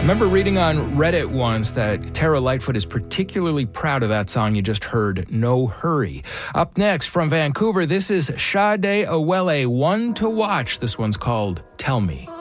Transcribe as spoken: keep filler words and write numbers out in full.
remember reading on Reddit once that Tara Lightfoot is particularly proud of that song you just heard, No Hurry. Up next from Vancouver, this is Sade Awele, one to watch. This one's called Tell Me.